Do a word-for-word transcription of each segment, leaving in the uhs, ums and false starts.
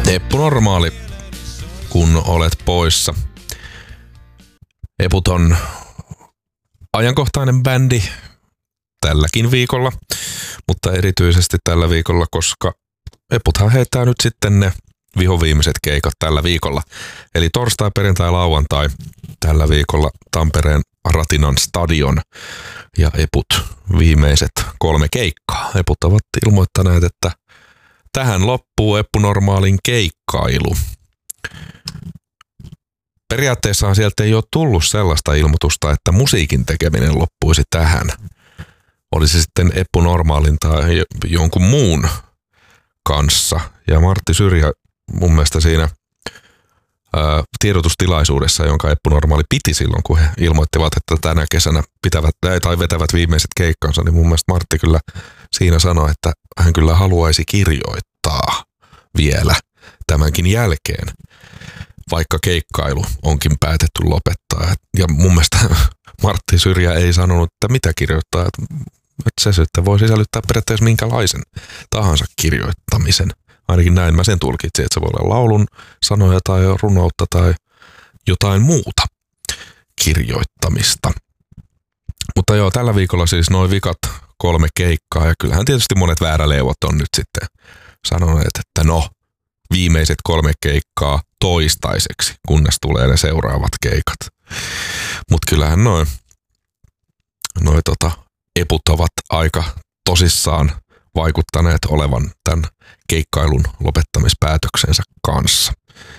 Eppu Normaali, kun olet poissa. Eput on ajankohtainen bändi tälläkin viikolla, mutta erityisesti tällä viikolla, koska Eputhan heittää nyt sitten ne vihoviimeiset keikat tällä viikolla. Eli torstai, perjantai, lauantai tällä viikolla Tampereen Ratinan stadion ja Eput viimeiset kolme keikkaa. Eput ovat ilmoittaneet, että tähän loppuu Eppu Normaalin keikkailu. Periaatteessahan sieltä ei ole tullut sellaista ilmoitusta, että musiikin tekeminen loppuisi tähän. Olisi sitten Eppu Normaalin tai jonkun muun kanssa. Ja Martti Syrjä mun mielestä siinä ää, tiedotustilaisuudessa, jonka Eppu Normaali piti silloin, kun he ilmoittivat, että tänä kesänä pitävät tai vetävät viimeiset keikkansa, niin mun mielestä Martti kyllä siinä sanoi, että hän kyllä haluaisi kirjoittaa vielä tämänkin jälkeen, vaikka keikkailu onkin päätetty lopettaa. Ja mun mielestä Martti Syrjä ei sanonut, että mitä kirjoittaa, että se sitten voi sisällyttää periaatteessa minkälaisen tahansa kirjoittamisen. Ainakin näin mä sen tulkitsin, että se voi olla laulun sanoja tai runoutta tai jotain muuta kirjoittamista. Mutta joo, tällä viikolla siis noin vikat kolme keikkaa ja kyllähän tietysti monet vääräleuvot on nyt sitten sanoneet, että no, viimeiset kolme keikkaa toistaiseksi, kunnes tulee ne seuraavat keikat. Mutta kyllähän noin noi tota, Eput ovat aika tosissaan vaikuttaneet olevan tämän keikkailun lopettamispäätöksensä kanssa.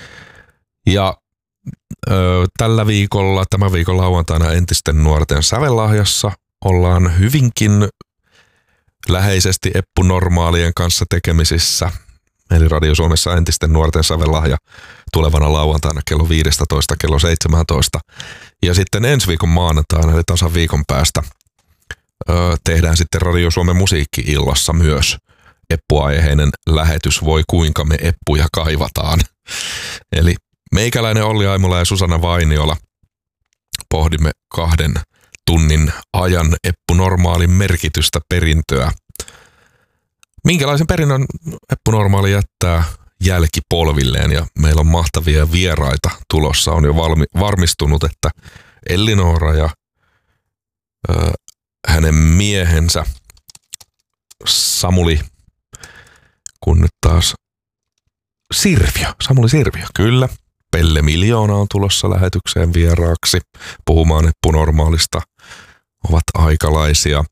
Ja ö, tällä viikolla, tämän viikon lauantaina Entisten nuorten sävellahjassa ollaan hyvinkin läheisesti Eppu Normaalien kanssa tekemisissä. Eli Radio Suomessa Entisten nuorten sävellahja tulevana lauantaina kello viisitoista kello seitsemäntoista. Ja sitten ensi viikon maanantaina, eli tasan viikon päästä, öö, tehdään sitten Radio Suomen musiikki-illassa myös Eppu-aiheinen lähetys Voi kuinka me Eppuja kaivataan. Eli meikäläinen Olli Aimola ja Susanna Vainiola pohdimme kahden tunnin ajan Eppu Normaalin merkitystä, perintöä. Minkälaisen perinnön Eppu Normaali jättää jälkipolvilleen, ja meillä on mahtavia vieraita tulossa. On jo valmi, varmistunut, että Ellinora ja ö, hänen miehensä Samuli, kun nyt taas Sirviö, Samuli Sirviö, kyllä. Pelle Miljoona on tulossa lähetykseen vieraaksi puhumaan Eppu Normaalista, ovat aikalaisia.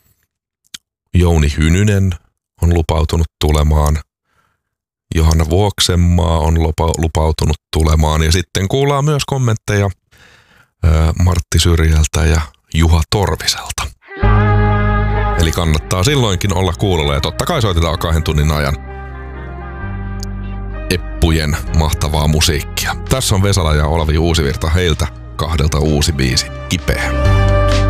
Jouni Hynynen on lupautunut tulemaan. Johanna Vuoksenmaa on lupa, lupautunut tulemaan. Ja sitten kuullaan myös kommentteja ää, Martti Syrjältä ja Juha Torviselta. Eli kannattaa silloinkin olla kuulolla. Ja totta kai soitetaan kahden tunnin ajan Eppujen mahtavaa musiikkia. Tässä on Vesala ja Olavi Uusivirta, heiltä kahdelta uusi biisi, Kipeä.